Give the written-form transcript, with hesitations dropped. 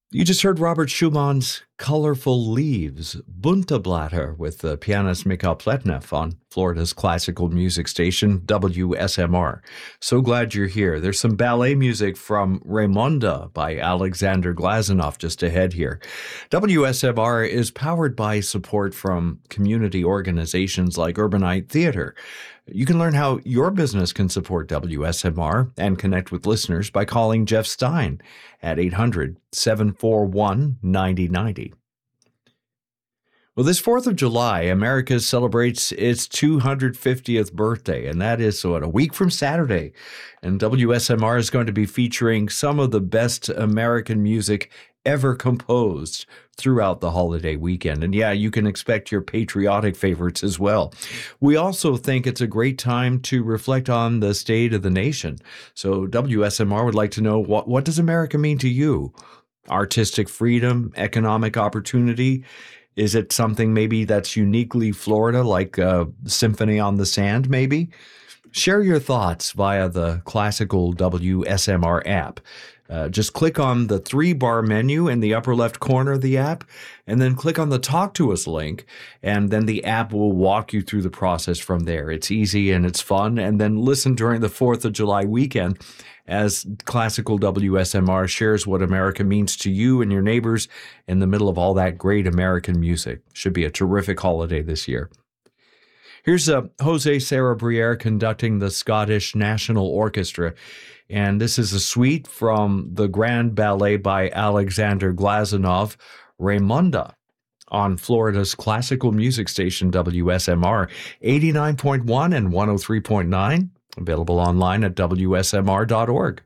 You just heard Robert Schumann's Colorful Leaves, Bunte with the pianist Mikhail Pletnev on Florida's classical music station, WSMR. So glad you're here. There's some ballet music from Raymonda by Alexander Glazunov just ahead here. WSMR is powered by support from community organizations like Urbanite Theater. You can learn how your business can support WSMR and connect with listeners by calling Jeff Stein at 800-741-9090. Well, this 4th of July, America celebrates its 250th birthday, and that is a week from Saturday. And WSMR is going to be featuring some of the best American music ever composed throughout the holiday weekend. And yeah, you can expect your patriotic favorites as well. We also think it's a great time to reflect on the state of the nation. So WSMR would like to know, what does America mean to you? Artistic freedom, economic opportunity? Is it something maybe that's uniquely Florida, like Symphony on the Sand, maybe? Share your thoughts via the classical WSMR app. Just click on the 3-bar menu in the upper left corner of the app, and then click on the Talk to Us link, and then the app will walk you through the process from there. It's easy and it's fun, and then listen during the 4th of July weekend as classical WSMR shares what America means to you and your neighbors in the middle of all that great American music. Should be a terrific holiday this year. Here's Jose Serra Briere conducting the Scottish National Orchestra. And this is a suite from the Grand Ballet by Alexander Glazunov, Raymonda, on Florida's classical music station, WSMR, 89.1 and 103.9, available online at WSMR.org.